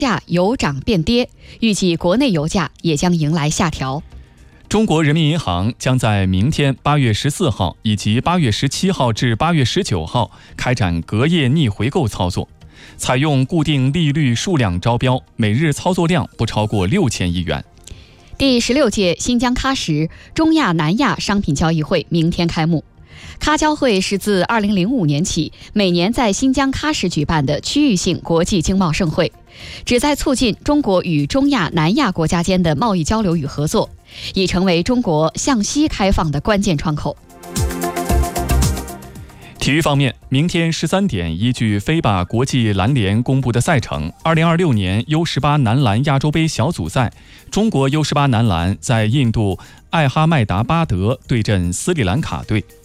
价由涨变跌，预计国内油价也将迎来下调。 中国人民银行将在明天8月14号以及8月17号至8月19号开展隔夜逆回购操作，采用固定利率数量招标，每日操作量不超过6000亿元。 第16届新疆喀什中亚南亚商品交易会明天开幕。喀交会是自2005年起每年在新疆喀什举办的区域性国际经贸盛会，旨在促进中国与中亚南亚国家间的贸易交流与合作，已成为中国向西开放的关键窗口。 体育方面，明天13点，依据FIBA国际篮联公布的赛程，2026年 U18 男篮亚洲杯小组赛，中国 U18 男篮在印度艾哈迈达巴德对阵斯里兰卡队。